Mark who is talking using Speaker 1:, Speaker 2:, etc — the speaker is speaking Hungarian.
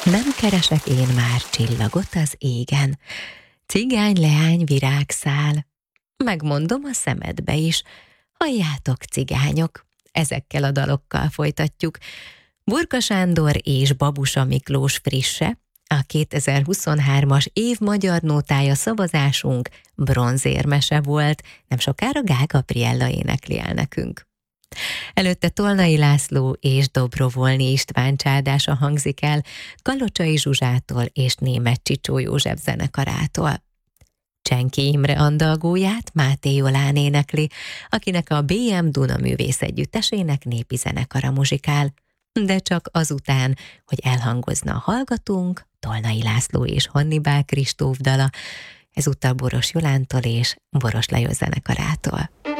Speaker 1: Nem keresek én már csillagot az égen, cigány leány virágszál. Megmondom a szemedbe is, halljátok cigányok, ezekkel a dalokkal folytatjuk. Burka Sándor és Babusa Miklós frisse, a 2023-as év magyar nótája szavazásunk bronzérmese volt, nem sokára Gál Gabriella énekli el nekünk. Előtte Tolnai László és Dobrovolni István csádása hangzik el Kalocsai Zsuzsától és Németh Csicsó József zenekarától. Csenki Imre andalgóját Máté Jolán énekli, akinek a BM Duna Művész Együttesének népi zenekara muzsikál, de csak azután, hogy elhangozna a hallgatónk Tolnai László és Hannibál Kristóf dala, ezúttal Boros Jolántól és Boros Lajos zenekarától.